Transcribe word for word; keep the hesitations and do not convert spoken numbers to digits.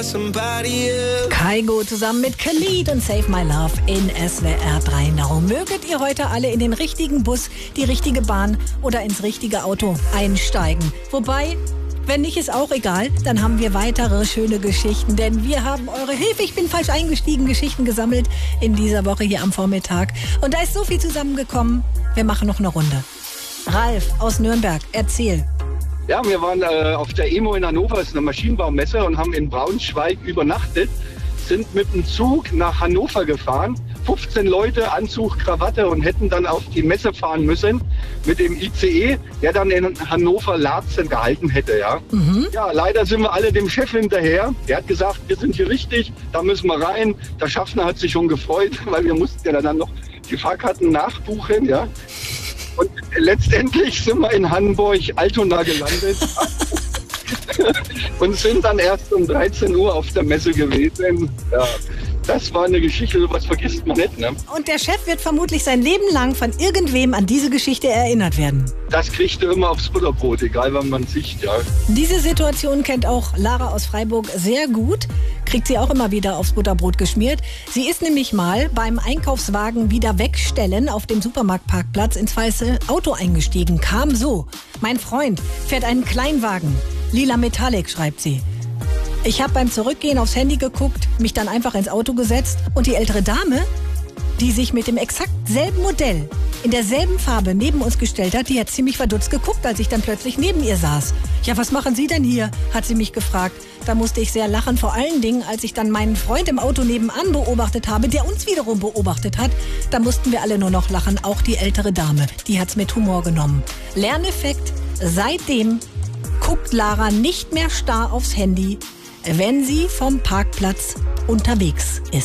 Kygo zusammen mit Khalid und Save My Love in S W R drei Now. Möget ihr heute alle in den richtigen Bus, die richtige Bahn oder ins richtige Auto einsteigen. Wobei, wenn nicht, ist auch egal. Dann haben wir weitere schöne Geschichten, denn wir haben eure Hilfe, ich bin falsch eingestiegen, Geschichten gesammelt in dieser Woche hier am Vormittag. Und da ist so viel zusammengekommen. Wir machen noch eine Runde. Ralf aus Nürnberg, erzähl. Ja, wir waren äh, auf der E M O in Hannover, das ist eine Maschinenbaumesse, und haben in Braunschweig übernachtet, sind mit dem Zug nach Hannover gefahren. fünfzehn Leute, Anzug, Krawatte, und hätten dann auf die Messe fahren müssen mit dem I C E, der dann in Hannover-Laatzen gehalten hätte. Ja. Mhm. Ja, leider sind wir alle dem Chef hinterher. Der hat gesagt, wir sind hier richtig, da müssen wir rein. Der Schaffner hat sich schon gefreut, weil wir mussten ja dann noch die Fahrkarten nachbuchen. Ja. Und letztendlich sind wir in Hamburg-Altona gelandet und sind dann erst um dreizehn Uhr auf der Messe gewesen. Ja, das war eine Geschichte, sowas vergisst man nicht. Ne? Und der Chef wird vermutlich sein Leben lang von irgendwem an diese Geschichte erinnert werden. Das kriegt er immer aufs Butterbrot, egal wann man sieht. Ja. Diese Situation kennt auch Lara aus Freiburg sehr gut. Kriegt sie auch immer wieder aufs Butterbrot geschmiert. Sie ist nämlich mal beim Einkaufswagen wieder wegstellen auf dem Supermarktparkplatz ins weiße Auto eingestiegen. Kam so: Mein Freund fährt einen Kleinwagen. Lila Metallic, schreibt sie. Ich habe beim Zurückgehen aufs Handy geguckt, mich dann einfach ins Auto gesetzt und die ältere Dame, die sich mit dem exakt selben Modell in derselben Farbe neben uns gestellt hat, die hat ziemlich verdutzt geguckt, als ich dann plötzlich neben ihr saß. Ja, was machen Sie denn hier? Hat sie mich gefragt. Da musste ich sehr lachen, vor allen Dingen, als ich dann meinen Freund im Auto nebenan beobachtet habe, der uns wiederum beobachtet hat. Da mussten wir alle nur noch lachen, auch die ältere Dame. Die hat's mit Humor genommen. Lerneffekt: Seitdem guckt Lara nicht mehr starr aufs Handy, wenn sie vom Parkplatz unterwegs ist.